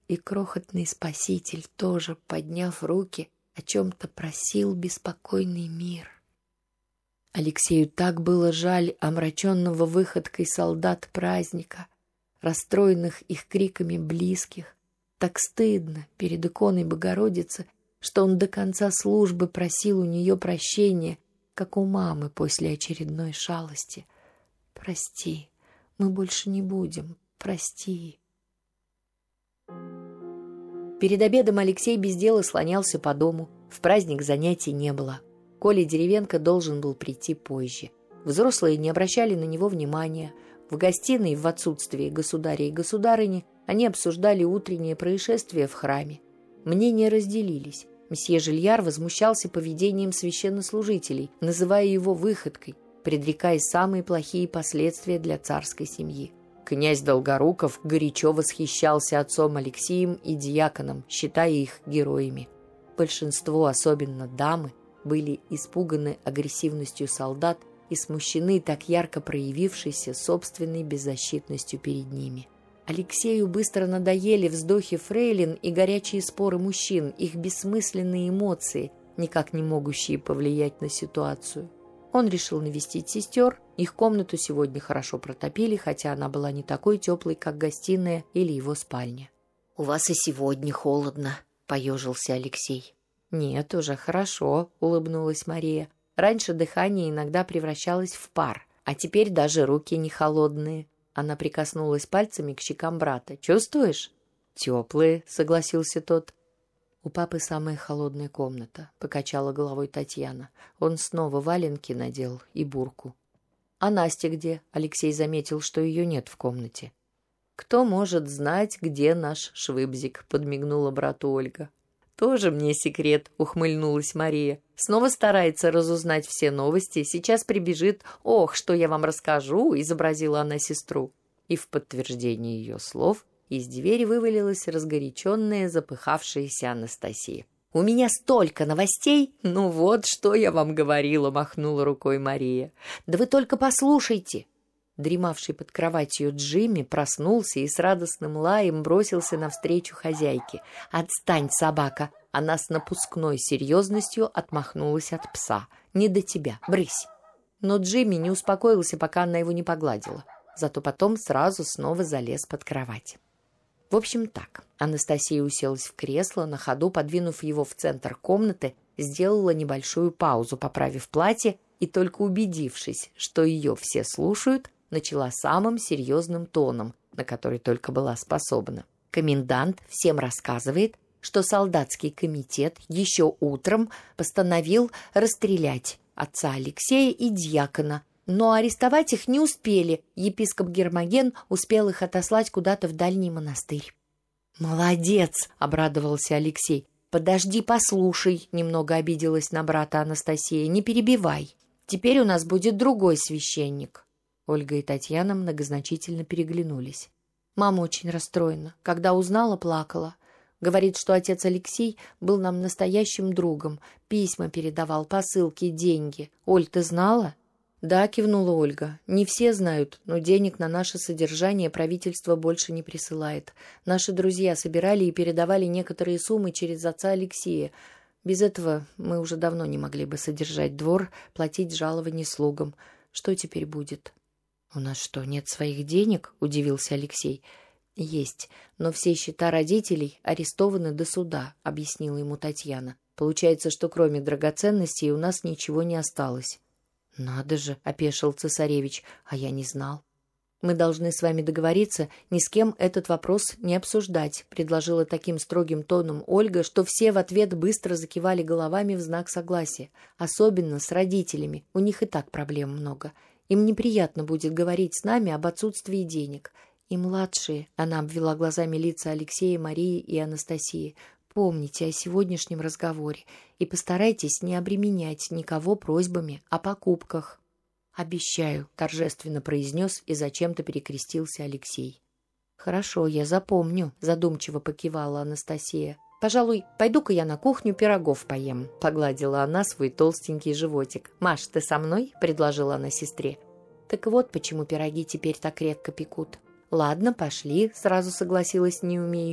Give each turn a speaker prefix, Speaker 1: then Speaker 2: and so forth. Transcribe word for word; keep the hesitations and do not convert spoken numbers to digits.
Speaker 1: И крохотный спаситель тоже, подняв руки, о чем-то просил беспокойный мир. Алексею так было жаль омраченного выходкой солдат праздника, расстроенных их криками близких. Так стыдно перед иконой Богородицы, что он до конца службы просил у нее прощения, как у мамы после очередной шалости. «Прости, мы больше не будем, прости». Перед обедом Алексей без дела слонялся по дому. В праздник занятий не было. Коля Деревенко должен был прийти позже. Взрослые не обращали на него внимания. В гостиной, в отсутствии государя и государыни, они обсуждали утреннее происшествие в храме. Мнения разделились. Мсье Жильяр возмущался поведением священнослужителей, называя его выходкой, предрекая самые плохие последствия для царской семьи. Князь Долгоруков горячо восхищался отцом Алексеем и диаконом, считая их героями. Большинство, особенно дамы, были испуганы агрессивностью солдат и смущены так ярко проявившейся собственной беззащитностью перед ними. Алексею быстро надоели вздохи фрейлин и горячие споры мужчин, их бессмысленные эмоции, никак не могущие повлиять на ситуацию. Он решил навестить сестер. Их комнату сегодня хорошо протопили, хотя она была не такой теплой, как гостиная или его спальня. «У вас и сегодня холодно», — поежился Алексей. «Нет, уже хорошо», — улыбнулась Мария. «Раньше дыхание иногда превращалось в пар, а теперь даже руки не холодные». Она прикоснулась пальцами к щекам брата. «Чувствуешь?» «Теплые», — согласился тот. «У папы самая холодная комната», — покачала головой Татьяна. Он снова валенки надел и бурку. «А Настя где?» — Алексей заметил, что ее нет в комнате. «Кто может знать, где наш Швыбзик?» — подмигнула брату Ольга. «Тоже мне секрет», — ухмыльнулась Мария. «Снова старается разузнать все новости. Сейчас прибежит. Ох, что я вам расскажу», — изобразила она сестру. И в подтверждение ее слов из двери вывалилась разгоряченная, запыхавшаяся Анастасия. «У меня столько новостей!» «Ну вот, что я вам говорила», — махнула рукой Мария. «Да вы только послушайте!» Дремавший под кроватью Джимми проснулся и с радостным лаем бросился навстречу хозяйке. «Отстань, собака!» Она с напускной серьезностью отмахнулась от пса. «Не до тебя, брысь!» Но Джимми не успокоился, пока она его не погладила. Зато потом сразу снова залез под кровать. В общем, так. Анастасия уселась в кресло, на ходу подвинув его в центр комнаты, сделала небольшую паузу, поправив платье, и только убедившись, что ее все слушают, начала самым серьезным тоном, на который только была способна. Комендант всем рассказывает, что солдатский комитет еще утром постановил расстрелять отца Алексея и дьякона, но арестовать их не успели. Епископ Гермоген успел их отослать куда-то в дальний монастырь. «Молодец!» — обрадовался Алексей. «Подожди, послушай!» — немного обиделась на брата Анастасия. «Не перебивай. Теперь у нас будет другой священник». Ольга и Татьяна многозначительно переглянулись. Мама очень расстроена. Когда узнала, плакала. Говорит, что отец Алексей был нам настоящим другом. Письма передавал, посылки, деньги. Оль, ты знала? «Да», — кивнула Ольга. «Не все знают, но денег на наше содержание правительство больше не присылает. Наши друзья собирали и передавали некоторые суммы через отца Алексея. Без этого мы уже давно не могли бы содержать двор, платить жалования слугам. Что теперь будет?» «У нас что, нет своих денег?» — удивился Алексей. «Есть, но все счета родителей арестованы до суда», — объяснила ему Татьяна. «Получается, что кроме драгоценностей у нас ничего не осталось». «Надо же», — опешил цесаревич, — «а я не знал». «Мы должны с вами договориться ни с кем этот вопрос не обсуждать», — предложила таким строгим тоном Ольга, что все в ответ быстро закивали головами в знак согласия. «Особенно с родителями, у них и так проблем много. Им неприятно будет говорить с нами об отсутствии денег. И младшие», — она обвела глазами лица Алексея, Марии и Анастасии, — «помните о сегодняшнем разговоре и постарайтесь не обременять никого просьбами о покупках». «Обещаю», — торжественно произнес и зачем-то перекрестился Алексей. «Хорошо, я запомню», — задумчиво покивала Анастасия. «Пожалуй, пойду-ка я на кухню пирогов поем», — погладила она свой толстенький животик. «Маш, ты со мной?» — предложила она сестре. «Так вот почему пироги теперь так редко пекут». «Ладно, пошли», — сразу согласилась неумеющая.